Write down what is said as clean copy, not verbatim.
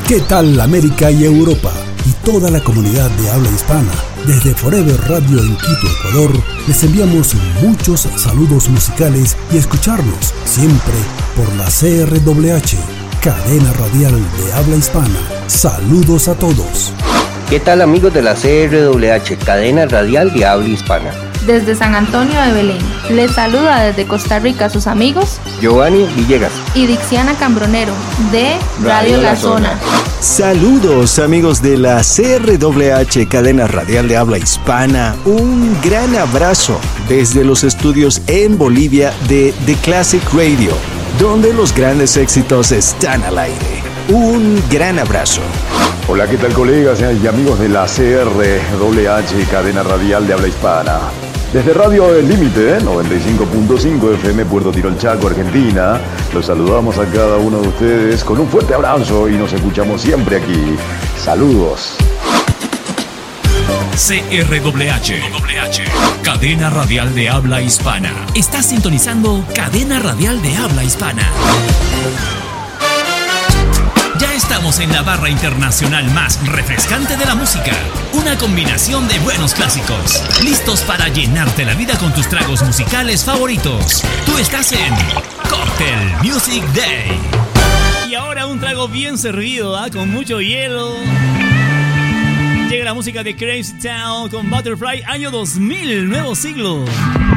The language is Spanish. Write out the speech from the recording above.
¿Qué tal América y Europa? Y toda la comunidad de habla hispana. Desde Forever Radio en Quito, Ecuador, les enviamos muchos saludos musicales y escucharnos siempre por la CRWH, cadena radial de habla hispana. Saludos a todos. ¿Qué tal amigos de la CRWH, cadena radial de habla hispana? Desde San Antonio de Belén, les saluda desde Costa Rica sus amigos Giovanni Villegas y Dixiana Cambronero de Radio La Zona. Saludos amigos de la CRWH, cadena radial de habla hispana. Un gran abrazo desde los estudios en Bolivia de The Classic Radio, donde los grandes éxitos están al aire. Un gran abrazo. Hola, ¿qué tal colegas y amigos de la CRWH, cadena radial de habla hispana? Desde Radio El Límite, 95.5 FM, Puerto Tirol, Chaco, Argentina, los saludamos a cada uno de ustedes con un fuerte abrazo y nos escuchamos siempre aquí. Saludos. CRWH, cadena radial de habla hispana. Estás sintonizando cadena radial de habla hispana. Ya estamos en la barra internacional más refrescante de la música. Una combinación de buenos clásicos. Listos para llenarte la vida con tus tragos musicales favoritos. Tú estás en Cocktail Music Day. Y ahora un trago bien servido, con mucho hielo. Llega la música de Crazy Town con Butterfly, año 2000, nuevo siglo.